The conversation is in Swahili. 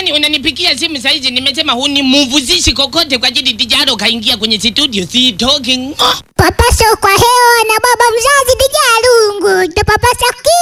Jamani, unanipikia simu saizi, nimesema hunimuvuzishi kokote kwa ajili Dijaro kaingia kwenye studio, si talking. Papasa kwa hewa na baba mzazi Dijarungu. Papasa